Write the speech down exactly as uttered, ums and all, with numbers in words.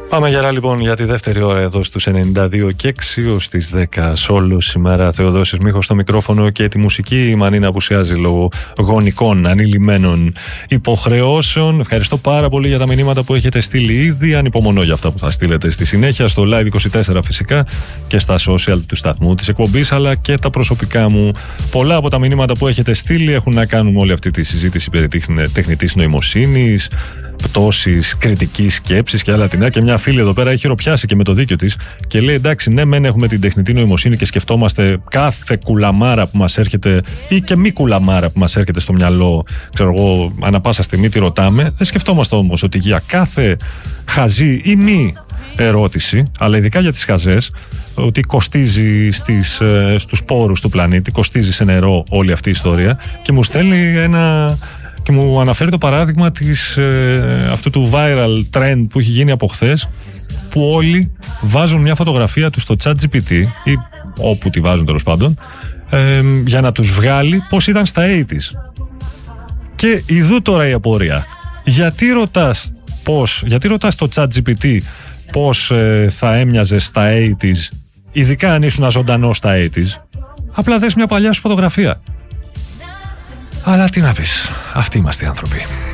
Πάμε γερά λοιπόν για τη δεύτερη ώρα εδώ στους ενενήντα δύο και έξι ως τις δέκα Σόλου σήμερα. Θεοδόσης Μίχος στο μικρόφωνο και τη μουσική. Η Μανίνα απουσιάζει λόγω γονικών ανηλυμένων υποχρεώσεων. Ευχαριστώ πάρα πολύ για τα μηνύματα που έχετε στείλει ήδη. Ανυπομονώ για αυτά που θα στείλετε στη συνέχεια στο Live είκοσι τέσσερα φυσικά και στα social του σταθμού της εκπομπής, αλλά και τα προσωπικά μου. Πολλά από τα μηνύματα που έχετε στείλει έχουν να κάνουν με όλη αυτή τη συζήτηση περί τεχνητής νοημοσύνης, πτώσης, κριτικής σκέψης και άλλα τεινά. Και μια φίλη εδώ πέρα έχει χειροπιάσει και με το δίκιο της και λέει: εντάξει, ναι, μεν έχουμε την τεχνητή νοημοσύνη και σκεφτόμαστε κάθε κουλαμάρα που μας έρχεται ή και μη κουλαμάρα που μας έρχεται στο μυαλό, ξέρω εγώ, ανά πάσα στιγμή τη ρωτάμε. Δεν σκεφτόμαστε όμως ότι για κάθε χαζή ή μη ερώτηση, αλλά ειδικά για τις χαζές, ότι κοστίζει στις, στους πόρους του πλανήτη, κοστίζει σε νερό όλη αυτή η ιστορία. Και μου στέλνει ένα. Και μου αναφέρει το παράδειγμα της, ε, αυτού του viral trend που έχει γίνει από χθες, που όλοι βάζουν μια φωτογραφία του στο ChatGPT ή όπου τη βάζουν τέλος πάντων, ε, για να τους βγάλει πώς ήταν στα ογδόντα. Και ειδού τώρα η απορία. Γιατί ρωτάς, πώς, γιατί ρωτάς το ChatGPT πώς ε, θα έμοιαζε στα ογδόντα, ειδικά αν ήσουν ζωντανό στα ογδόντα? Απλά δες μια παλιά σου φωτογραφία. Αλλά τι να πεις, αυτοί είμαστε οι άνθρωποι.